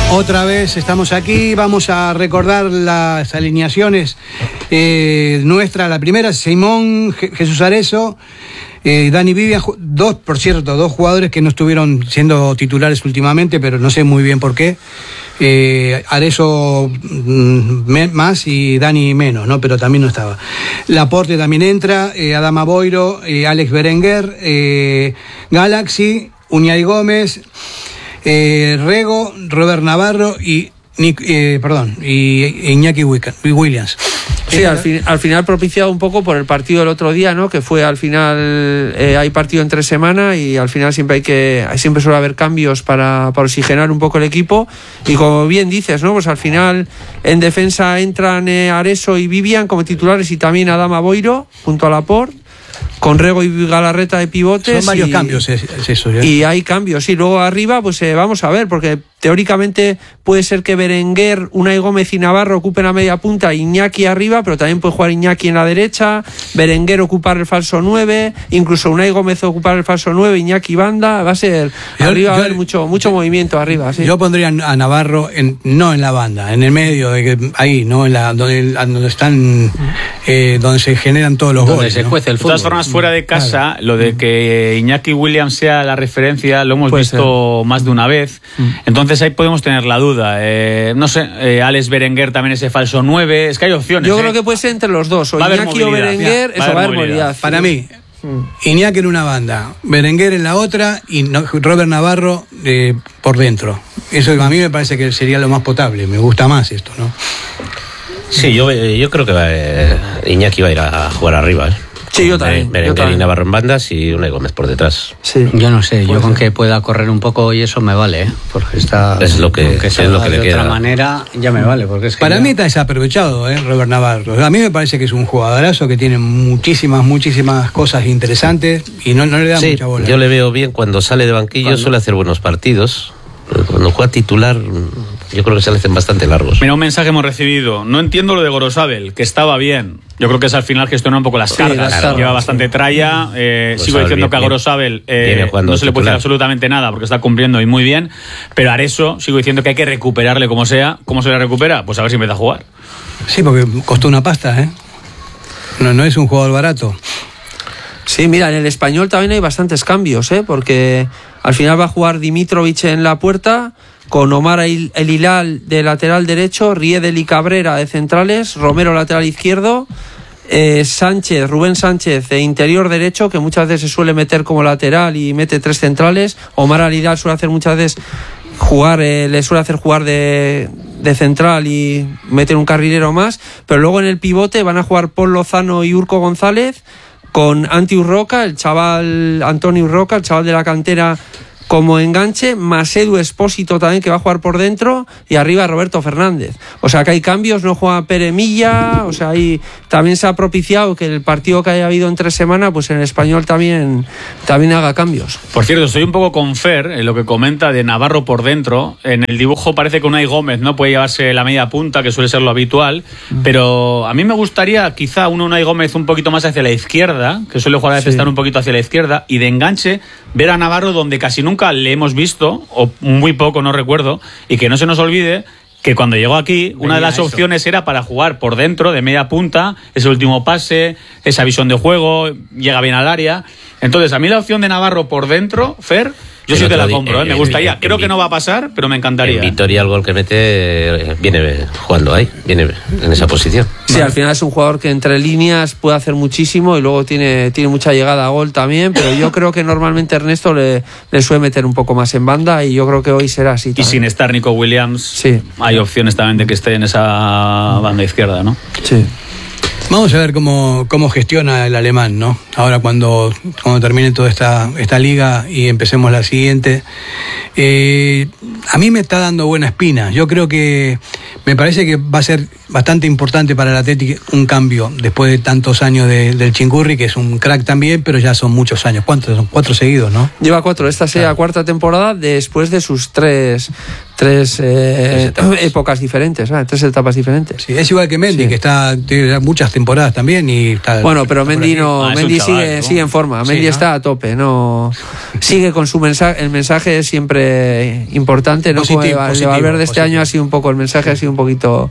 Otra vez estamos aquí, vamos a recordar las alineaciones nuestras. La primera, Simón, Jesús Arezo, Dani Vivian, dos jugadores que no estuvieron siendo titulares últimamente, pero no sé muy bien por qué. Arezo más y Dani menos, ¿no? Pero también no estaba. Laporte también entra, Adama Boiro, Alex Berenguer, Galaxy, Uñay Gómez, Rego, Robert Navarro y Iñaki Williams. Sí, al final propiciado un poco por el partido del otro día, ¿no? Que fue al final hay partido entre semana y al final siempre suele haber cambios para oxigenar un poco el equipo, y como bien dices, ¿no? Pues al final en defensa entran Arezo y Vivian como titulares y también Adama Boiro junto a Laporte, con Rego y Galarreta de pivotes. Son varios cambios, es eso. Y hay cambios. Y luego arriba, pues vamos a ver, porque teóricamente puede ser que Berenguer, Unai Gómez y Navarro ocupen a media punta, Iñaki arriba, pero también puede jugar Iñaki en la derecha, Berenguer ocupar el falso 9, incluso Unai Gómez ocupar el falso 9, Iñaki banda. Va a ser arriba, va a haber mucho movimiento arriba. Sí. Yo pondría a Navarro no en la banda, en el medio, ahí, no en donde están, donde se generan todos los goles. Se cuece el fútbol. De todas formas, fuera de casa, lo de que Iñaki Williams sea la referencia lo hemos visto más de una vez. Entonces ahí podemos tener la duda. No sé, Alex Berenguer también ese falso 9. Es que hay opciones. Yo creo que puede ser entre los dos. O Iñaki o Berenguer, eso va a haber movilidad. Para mí, Iñaki en una banda, Berenguer en la otra y Robert Navarro por dentro. Eso a mí me parece que sería lo más potable. Me gusta más esto, ¿no? Sí, yo creo que Iñaki va a ir a jugar arriba, ¿eh? Sí, yo también. Berenguer y Navarro en bandas y Unai Gómez por detrás. Sí. Yo no sé, yo con que pueda correr un poco y eso me vale, ¿eh? Porque está... Es lo que le queda. De otra manera ya me vale, porque es que... Para mí está desaprovechado, Robert Navarro. A mí me parece que es un jugadorazo que tiene muchísimas cosas interesantes y no le da mucha bola. Yo le veo bien cuando sale de banquillo, suele hacer buenos partidos. Cuando juega titular, yo creo que se le hacen bastante largos. Mira, un mensaje hemos recibido. No entiendo lo de Gorosabel, que estaba bien. Yo creo que es al final gestiona un poco las cargas. Lleva bastante tralla. Sigo diciendo que a Gorosabel no se le puede hacer absolutamente nada porque está cumpliendo y muy bien. Pero a Arezo sigo diciendo que hay que recuperarle como sea. ¿Cómo se le recupera? Pues a ver si empieza a jugar. Sí, porque costó una pasta, ¿eh? No es un jugador barato. Sí, mira, en el Español también hay bastantes cambios, porque al final va a jugar Dimitrovic en la puerta, con Omar El Hilal de lateral derecho, Riedel y Cabrera de centrales, Romero lateral izquierdo, Rubén Sánchez de interior derecho, que muchas veces se suele meter como lateral y mete 3 centrales. Omar El Hilal suele hacer muchas veces le suele hacer jugar de central y meter un carrilero más, pero luego en el pivote van a jugar Paul Lozano y Urco González, con Antonio Urroca, el chaval de la cantera, como enganche, más Edu Espósito también, que va a jugar por dentro, y arriba Roberto Fernández. O sea que hay cambios, no juega Pere Milla, o sea, ahí también se ha propiciado que el partido que haya habido entre semana, pues en el Español también haga cambios. Por cierto, estoy un poco con Fer en lo que comenta de Navarro por dentro. En el dibujo parece que Unai Gómez no puede llevarse la media punta, que suele ser lo habitual, pero a mí me gustaría quizá un Unai Gómez un poquito más hacia la izquierda, que suele jugar a veces estar un poquito hacia la izquierda, y de enganche ver a Navarro donde casi nunca le hemos visto, o muy poco, no recuerdo, y que no se nos olvide que cuando llegó aquí, una de las opciones era para jugar por dentro, de media punta, ese último pase, esa visión de juego, llega bien al área. Entonces, a mí la opción de Navarro por dentro, Fer, yo sí te la compro, me gustaría. Creo que no va a pasar, pero me encantaría. En Vitoria el gol que mete viene jugando ahí, viene en esa posición. Sí, al final es un jugador que entre líneas puede hacer muchísimo y luego tiene mucha llegada a gol también, pero yo creo que normalmente Ernesto le suele meter un poco más en banda y yo creo que hoy será así también. Y sin estar Nico Williams, hay opciones también de que esté en esa banda izquierda, ¿no? Sí. Vamos a ver cómo gestiona el alemán, ¿no? Ahora cuando termine toda esta liga y empecemos la siguiente. A mí me está dando buena espina. Yo creo que me parece que va a ser bastante importante para el Atlético un cambio después de tantos años del Chingurri, que es un crack también, pero ya son muchos años. ¿Cuántos son? 4 seguidos, ¿no? Lleva 4. Esta sería la 4ª temporada después de sus 3 tres épocas diferentes, ¿sabes? 3 etapas diferentes. Sí, es igual que Mendy, que tiene muchas temporadas también y está. Bueno, pero Mendy no, Mendy sigue en forma. Mendy está a tope, no sigue con su mensaje. El mensaje es siempre importante, ¿no? Como de Valverde este año ha sido un poco, el mensaje ha sido un poquito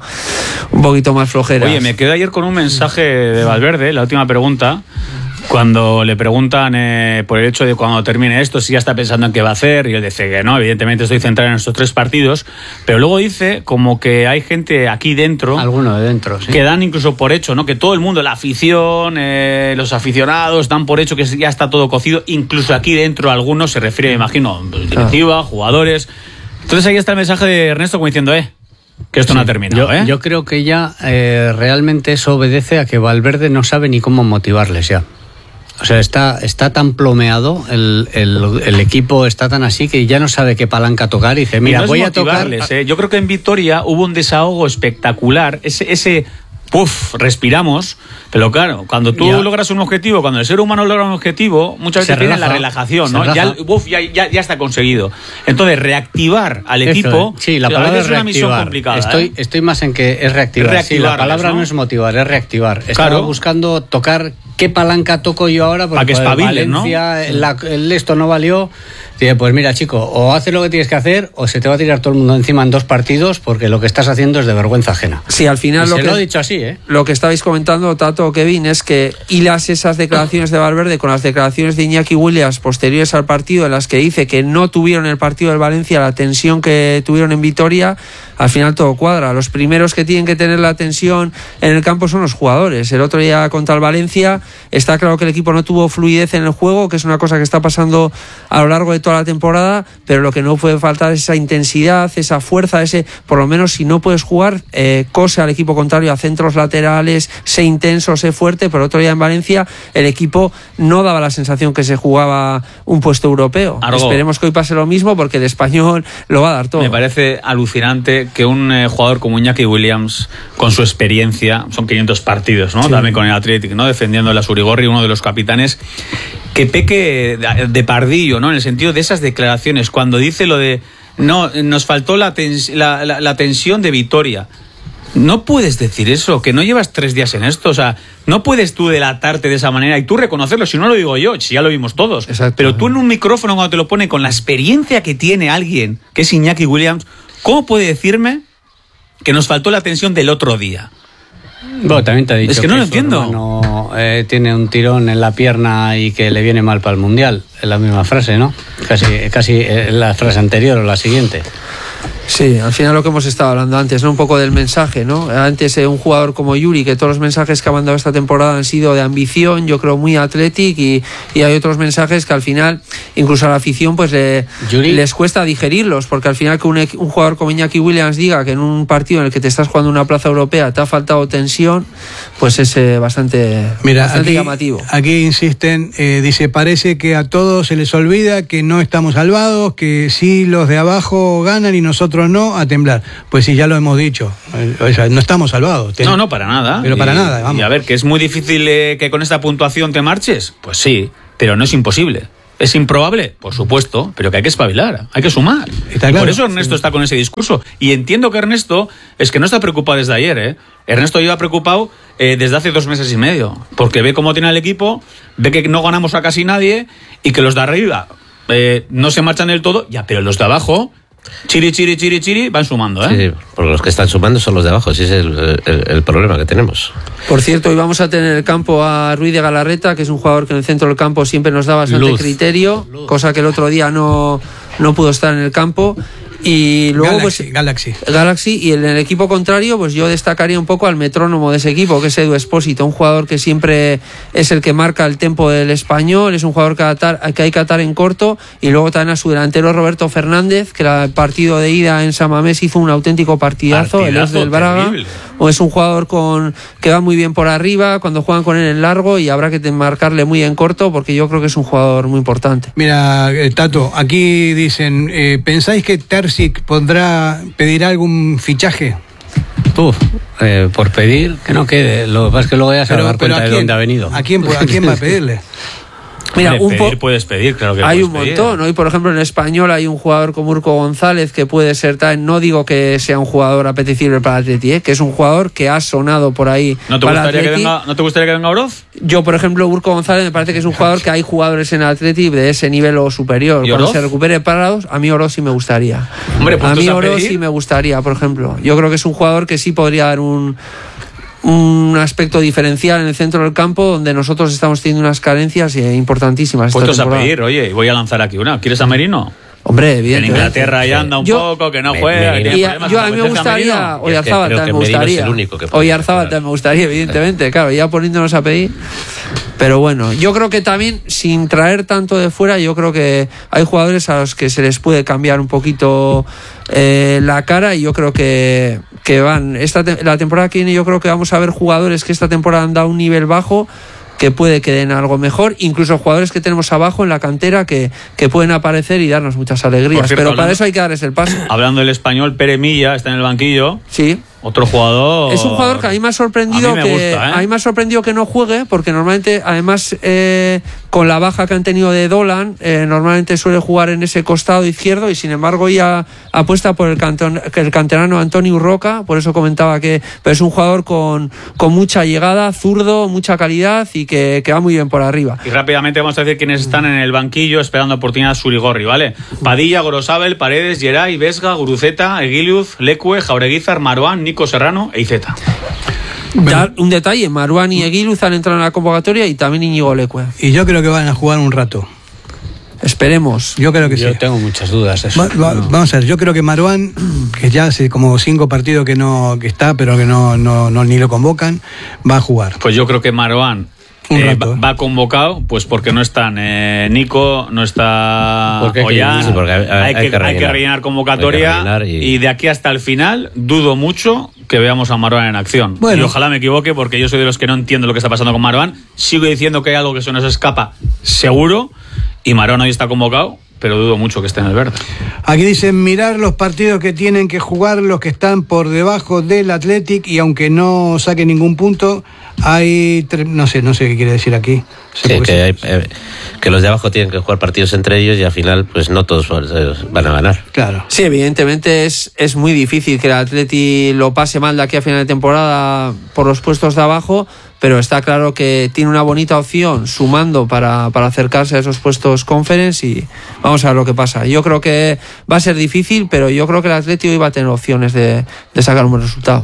más flojera. Oye, me quedé ayer con un mensaje de Valverde, la última pregunta. Cuando le preguntan por el hecho de cuando termine esto, si ya está pensando en qué va a hacer, y él dice que no, evidentemente estoy centrado en estos 3 partidos, pero luego dice como que hay gente aquí dentro, alguno de dentro, sí, que dan incluso por hecho, ¿no? Que todo el mundo, la afición, los aficionados, dan por hecho que ya está todo cocido, incluso aquí dentro algunos, se refiere, me imagino, directiva, jugadores. Entonces ahí está el mensaje de Ernesto como diciendo, que esto no ha terminado, Yo creo que ya realmente eso obedece a que Valverde no sabe ni cómo motivarles ya. O sea, está tan plomeado, el equipo está tan así que ya no sabe qué palanca tocar y dice, mira, voy a tocar. Yo creo que en Vitoria hubo un desahogo espectacular, ese respiramos, pero claro, cuando tú logras un objetivo, cuando el ser humano logra un objetivo, muchas veces viene la relajación, ¿no? Ya está conseguido. Entonces, reactivar al equipo, sí, la palabra es una misión complicada. Estoy más en que es reactivar. Sí, la palabra no es motivar, es reactivar. Estaba buscando tocar qué palanca toco yo ahora, porque para que espabilen, Valencia, ¿no? Esto no valió. Dice, pues mira, chico, o haces lo que tienes que hacer o se te va a tirar todo el mundo encima en 2 partidos porque lo que estás haciendo es de vergüenza ajena. Sí, al final lo he dicho así, Lo que estabais comentando, Tato o Kevin, es que hilas esas declaraciones de Valverde con las declaraciones de Iñaki Williams posteriores al partido, en las que dice que no tuvieron el partido del Valencia la tensión que tuvieron en Vitoria. Al final todo cuadra. Los primeros que tienen que tener la tensión en el campo son los jugadores. El otro día contra el Valencia está claro que el equipo no tuvo fluidez en el juego, que es una cosa que está pasando a lo largo de toda la temporada, pero lo que no puede faltar es esa intensidad, esa fuerza, por lo menos si no puedes jugar, cose al equipo contrario a centros laterales, sé intenso, sé fuerte. Pero el otro día en Valencia el equipo no daba la sensación que se jugaba un puesto europeo. Esperemos que hoy pase lo mismo, porque el Español lo va a dar todo. Me parece alucinante que un jugador como Iñaki Williams, con su experiencia, son 500 partidos, ¿no? Sí. También con el Athletic, ¿no? Defendiendo la Surigorri, uno de los capitanes, que peque de pardillo, ¿no? En el sentido de esas declaraciones, cuando dice lo de no, nos faltó la tensión de Vitoria. No puedes decir eso, que no llevas 3 días en esto, o sea, no puedes tú delatarte de esa manera y tú reconocerlo, si no lo digo yo, si ya lo vimos todos. Exacto. Pero tú en un micrófono, cuando te lo pone con la experiencia que tiene alguien, que es Iñaki Williams, ¿cómo puede decirme que nos faltó la tensión del otro día? Bueno, también te he dicho es que no lo entiendo. No, tiene un tirón en la pierna y que le viene mal para el Mundial. Es la misma frase, ¿no? Casi la frase anterior o la siguiente. Sí, al final lo que hemos estado hablando antes, ¿no? Un poco del mensaje, ¿no? Antes un jugador como Yuri, que todos los mensajes que ha mandado esta temporada han sido de ambición, yo creo muy Athletic, y hay otros mensajes que al final, incluso a la afición, pues les cuesta digerirlos, porque al final que un jugador como Iñaki Williams diga que en un partido en el que te estás jugando una plaza europea te ha faltado tensión, pues es bastante llamativo. Aquí insisten, dice, parece que a todos se les olvida que no estamos salvados, que sí los de abajo ganan y nosotros no, a temblar. Pues sí, ya lo hemos dicho, no estamos salvados. No, para nada. Pero para nada, vamos. Y a ver, que es muy difícil que con esta puntuación te marches, pues sí, pero no es imposible. ¿Es improbable? Por supuesto, pero que hay que espabilar, hay que sumar. Está claro. Por eso Ernesto está con ese discurso. Y entiendo que Ernesto es que no está preocupado desde ayer, ¿eh? Ernesto lleva preocupado desde hace 2 meses y medio, porque ve cómo tiene el equipo, ve que no ganamos a casi nadie y que los de arriba no se marchan del todo, ya, pero los de abajo... Chiri, van sumando, ¿eh? Sí, porque los que están sumando son los de abajo, ese es el problema que tenemos. Por cierto, hoy vamos a tener en el campo a Ruiz de Galarreta, que es un jugador que en el centro del campo siempre nos da bastante criterio, cosa que el otro día no pudo estar en el campo. Y luego Galaxy, y en el equipo contrario pues yo destacaría un poco al metrónomo de ese equipo, que es Edu Espósito, un jugador que siempre es el que marca el tempo del Español, es un jugador que hay que atar en corto. Y luego también a su delantero Roberto Fernández, que el partido de ida en San Mamés hizo un auténtico partidazo, el es del Braga, o es un jugador que va muy bien por arriba cuando juegan con él en largo, y habrá que marcarle muy en corto, porque yo creo que es un jugador muy importante. Mira, Tato, aquí dicen, ¿pensáis que podrá pedir algún fichaje? Por pedir, que no quede. Lo que pasa es que luego ya se va a dar cuenta de dónde ha venido. ¿A quién va a pedirle? Mira, puedes pedir, claro que hay puedes un pedir. montón. Hoy, por ejemplo, en el Español hay un jugador como Urco González que puede ser tal. No digo que sea un jugador apetecible para el Atleti, que es un jugador que ha sonado por ahí. ¿No te para gustaría Atleti. ¿No te gustaría que venga Oroz? Yo, por ejemplo, Urco González me parece que es un jugador que hay jugadores en el Atleti de ese nivel o superior. ¿Y Cuando Oroz? se recupere parados, a mí Oroz sí me gustaría. Hombre, a ¿puntos mí a Oroz pedir? sí me gustaría, por ejemplo. Yo creo que es un jugador que sí podría dar un aspecto diferencial en el centro del campo, donde nosotros estamos teniendo unas carencias importantísimas esta Puestos a temporada. pedir, oye, voy a lanzar aquí una. ¿Quieres a Merino? Hombre, En evidentemente. Inglaterra ya anda un poco, que no juega. que Merino. tiene Y problemas. yo a mí me ¿Apetece a Merino? gustaría, Y es que Oyarzábal creo también que me Merino es gustaría. el único que puede Oyarzábal jugar. también me gustaría, evidentemente, claro, ya poniéndonos a pedir. Pero bueno, yo creo que también, sin traer tanto de fuera, yo creo que hay jugadores a los que se les puede cambiar un poquito la cara, y yo creo que van. La temporada que viene yo creo que vamos a ver jugadores que esta temporada han dado un nivel bajo, que puede que den algo mejor, incluso jugadores que tenemos abajo en la cantera que pueden aparecer y darnos muchas alegrías. Por cierto, Pero para hablando- eso hay que darles el paso. Hablando del Español, Pere Milla está en el banquillo. Sí. Otro jugador. Es un jugador que a mí me ha sorprendido A mí me gusta, ¿eh? a mí me ha sorprendido que no juegue, porque normalmente, además, con la baja que han tenido de Dolan, normalmente suele jugar en ese costado izquierdo, y sin embargo ya apuesta por el canterano Antonio Urroca. Por eso comentaba pero es un jugador con mucha llegada, zurdo, mucha calidad, y que va muy bien por arriba. Y rápidamente vamos a decir quiénes están en el banquillo esperando oportunidad. Surigorri, ¿vale? Padilla, Gorosabel, Paredes, Geray, Vesga, Guruceta, Eguiluz, Lecue, Jaureguizar, Maruán, Nico Serrano e Iceta. Ya, un detalle, Maruán y Eguiluz han entrado en la convocatoria, y también Íñigo Lecue. Y yo creo que van a jugar un rato. Esperemos. Yo creo que Yo sí. tengo muchas dudas de eso. Vamos a ver, yo creo que Maruán, que ya hace como 5 partidos que está, pero que no ni lo convocan, va a jugar. Pues yo creo que Maruán Un rato. va convocado, pues porque no están Nico, no está Porque hay que Ollán. rellenar. Sí, porque hay que hay que rellenar convocatoria. Hay que rellenar y de aquí hasta el final dudo mucho que veamos a Maruán en acción. Bueno. Y ojalá me equivoque, porque yo soy de los que no entiendo lo que está pasando con Maruán. Sigo diciendo que hay algo que se nos escapa, seguro. Y Maruán hoy está convocado, pero dudo mucho que esté en el verde. Aquí dicen mirar los partidos que tienen que jugar los que están por debajo del Athletic, y aunque no saque ningún punto, hay no sé qué quiere decir aquí. No sé Sí, por qué que los de abajo tienen que jugar partidos entre ellos, y al final pues no todos van a ganar. Claro. Sí, evidentemente es muy difícil que el Atleti lo pase mal de aquí a final de temporada por los puestos de abajo, pero está claro que tiene una bonita opción sumando para acercarse a esos puestos conference, y vamos a ver lo que pasa. Yo creo que va a ser difícil, pero yo creo que el Atleti hoy va a tener opciones de sacar un buen resultado.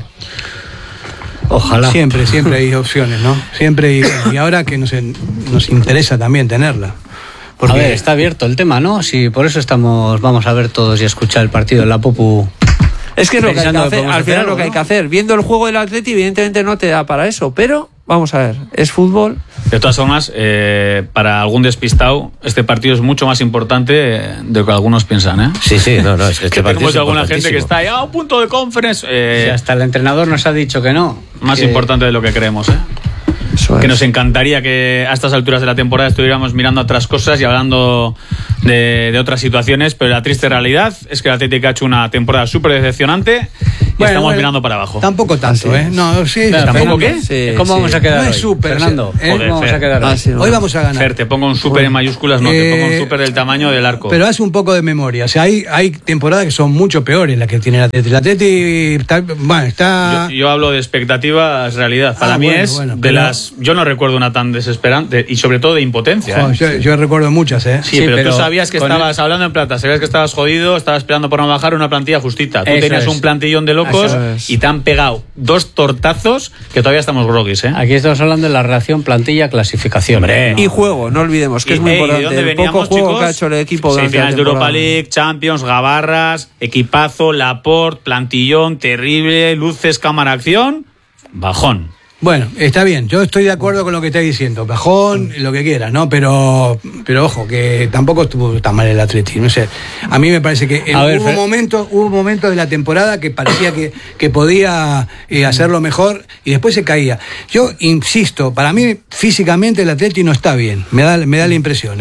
Ojalá. Siempre hay opciones, ¿no? Siempre, y ahora que nos interesa también tenerla. Porque A ver, está abierto el tema, ¿no? Si por eso vamos a ver todos y a escuchar el partido en la Popu. Es que es lo que hay que Pensando que hacer, podemos al hacer final algo, lo que hay ¿no? que hacer. Viendo el juego del Atleti, evidentemente no te da para eso, pero vamos a ver, es fútbol. De todas formas, para algún despistado, este partido es mucho más importante de lo que algunos piensan, ¿eh? Sí, no, es que este Que partido tenemos es de alguna gente que está ahí a un punto de conference. Si hasta el entrenador nos ha dicho que no. Más que- importante de lo que creemos, ¿eh? Eso Que es. nos encantaría que a estas alturas de la temporada estuviéramos mirando otras cosas y hablando de otras situaciones, pero la triste realidad es que el Atlético ha hecho una temporada súper decepcionante y Bueno, estamos bueno, mirando para abajo. Tampoco tanto, Así ¿eh? es. No, sí. Espera, ¿Tampoco Fernando, qué? Sí, ¿Cómo sí. vamos a quedar No es hoy? súper, Fernando, ¿eh? ¿cómo vamos Joder, a quedar Ah, hoy? sí, no. Hoy vamos a ganar. Fer, te pongo un súper en mayúsculas, no, te pongo un súper del tamaño del arco. Pero haz un poco de memoria. O sea, hay temporadas que son mucho peores las que tiene el Atleti. El Atleti está... Yo hablo de expectativas, realidad. Para mí bueno, es bueno, de pero- las. Yo no recuerdo una tan desesperante y sobre todo de impotencia. Jo, ¿eh? yo recuerdo muchas, ¿eh? Sí, Sí, pero pero tú sabías que con estabas hablando en plata, sabías que estabas jodido, estabas esperando por no bajar una plantilla justita. Tú Eso tenías es. un plantillón de locos Eso es. y te han pegado 2 tortazos que todavía estamos groguis, ¿eh? Aquí estamos hablando de la relación plantilla-clasificación. Hombre. ¿no? Y juego, no olvidemos que es muy ¿de importante. dónde El veníamos, poco juego chicos? que ha hecho el equipo durante la Semifinales de Europa temporada. League, Champions, Gabarras, equipazo, Laporte, plantillón, terrible, luces, cámara, acción, bajón. Bueno, está bien, yo estoy de acuerdo con lo que está diciendo, cajón, lo que quieras, ¿no? Pero ojo, que tampoco estuvo tan mal el Atleti, no sé. A mí me parece que A ver, hubo momentos de la temporada que parecía que podía hacerlo mejor y después se caía. Yo insisto, para mí físicamente el Atleti no está bien, me da la impresión, ¿eh?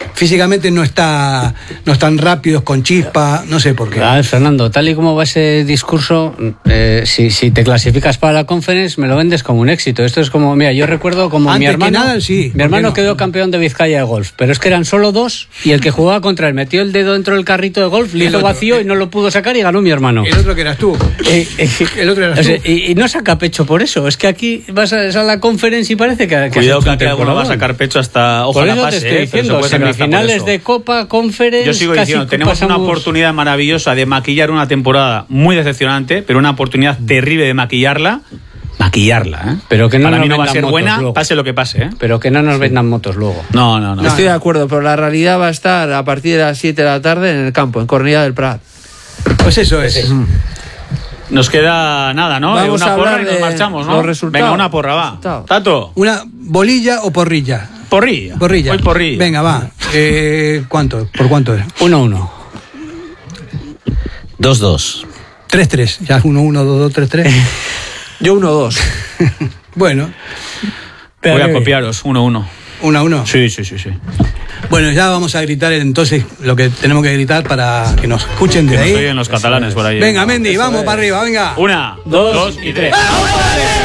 físicamente no están rápidos, con chispa, no sé por qué. Fernando, tal y como va ese discurso, si te clasificas para la Conference, me lo vendes como un éxito. Esto es como, mira, yo recuerdo como Antes mi hermano, que nada, sí, mi hermano no? quedó campeón de Vizcaya de golf, pero es que eran solo 2 y el que jugaba contra él metió el dedo dentro del carrito de golf, le hizo vacío y no lo pudo sacar y ganó mi hermano. El otro que eras tú. El otro eras tú. Y no saca pecho por eso. Es que aquí vas a la Conference y parece que cuidado que aquí alguno va a sacar pecho hasta ojalá por eso pase, te estoy diciendo, pero se puede sacar hasta por semifinales eso. de Copa, Conference. Yo sigo diciendo, tenemos una oportunidad maravillosa de maquillar una temporada muy decepcionante, pero una oportunidad terrible de maquillarla, ¿eh? Pero que no para nos mí no va a vendan ser motos buena, luego. pase lo que pase, ¿eh? Pero que no nos vendan motos luego. No. Estoy de acuerdo, pero la realidad va a estar a partir de las 7 de la tarde en el campo, en Cornellà del Prat. Pues eso es. Nos queda nada, ¿no? Vamos Una a porra hablar y nos de marchamos, ¿no? los resultados. Venga, una porra, va. Resultados. Tato, ¿Una bolilla o porrilla? porrilla. Porrilla. Hoy porrilla. Venga, va. ¿Cuánto? ¿Por cuánto es? 1-1. 2-2. 3-3. Ya 1-1, 2-2, 3-3. Yo 1-2. Bueno. Voy a copiaros, 1-1. 1-1. Sí. Bueno, ya vamos a gritar entonces lo que tenemos que gritar para que nos escuchen de Que nos ahí. oyen los catalanes por ahí. Venga, Mendy, vamos para arriba, venga. 1, 2 y 3. ¡Vamos, padre!